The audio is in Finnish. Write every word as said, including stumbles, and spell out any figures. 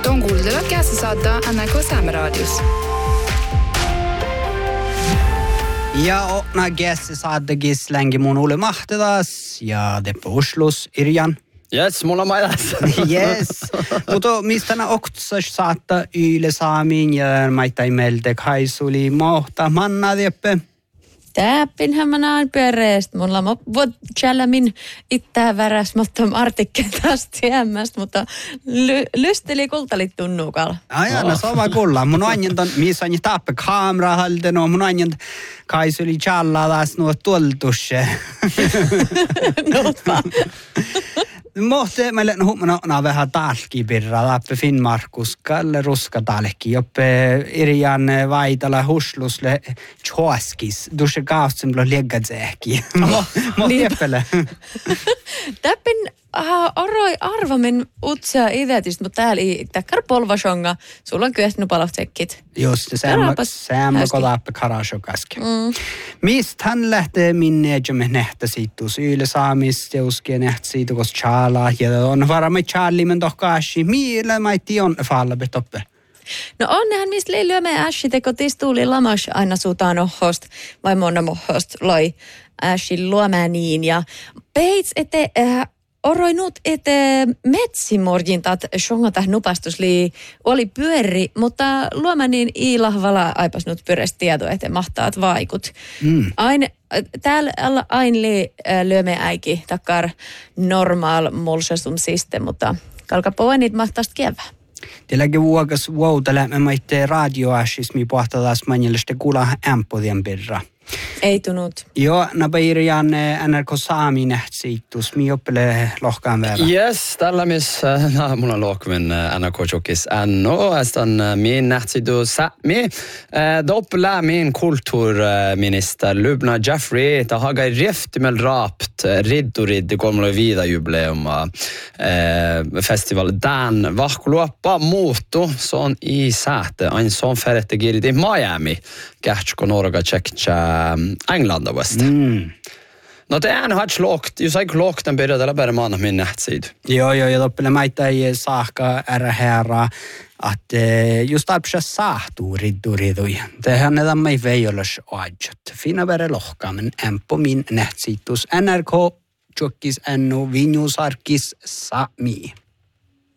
Tuon kuuldella käsi saattaa N R K Saameraadios. Ja åkna gäss saadde gislänge mun ole mahtadas ja det på Oslos Irjan. Yes, mulla on mailas. Yes. Mutta mistä nää oktsas saatta yle saamin ja maittai melde kaisuli mohta manna dieppe. Täppinhän mä näin pereestä. Mulla on voit tjällämin ittää väräs, mutta on artikkeen taas tiemmästä, mutta ly- lysteli kultalit tunnukalla. Aja, no sama kulla. Mun anjan on, missä on tappe kamera halde, no mun anjan kaisuli tjalladas nuo tuoltusse. Notpa. Mohte meille no huomana vähän talki birra läpi Finnmarkus kalle ruska talki joppe Irjan vaitala huslusle choskis dusse kaustem lo leggadsäki. Mohte Täppin uh, oroi arvamin utsia idetistä, mutta täällä ei täkkär polvasonga. Sulla on kyllä palaftsekit. Just se samma kolappe karashokaski. Mm. Mist hän lähtee minne jamme nähtä siitus yle saamis teuskie nähtä siitä kos chala ja on varmaan challi men dohkashi millä mai tion falla betoppe. No onnehan mistä lyömme ässi teko tistuuli lamas aina suutaan ohost vai monna mohost loi ässi luomääniin ja peits ette äh, oroinut ette metsimorjintat shongata nupastusli oli pyöri, mutta luomääniin iilahvala aipas nyt pyörestä tieto, ette mahtaat vaikut. Mm. Aine täällä aina lyömme äiki takkar normaal mulsesum siste, mutta kalka poenit mahtaast kievää. Tielläkin vuokas vuotella me maitte radioasis mi pohtadas manjeliste kuulla ämpodien birra. Ei tunut. Joo, napairian N R K Saami nähtsiittus, mi oppele lohkaan vielä. Yes, tällä missä no, mulla on lohkumin N R K-jokis ännu. Ästän min nähtsiittus Sámi. Doppelä min kulturminister Lubna Jeffrey. Ta hagai riftimel rapt riddurid kolmella viida jubileum festival Dan vahkuluoppa muuttu. Se on i säte. Ain son färette girid i Miami. Kähtsko Norga tjekkja Englanda vasta. Mm. No det är har slåkt, ju säg klock den började eller bara man min nätsid. Joo, joo, ja toppele maita ei saakka ära herra, att just apsa saahtuu ridduridui. Tehän ne tammai veijolas oadjot. Fina vere lohka, men empo min nätsiittus N R K, tjokkis ennu, vinjusarkis Sámi.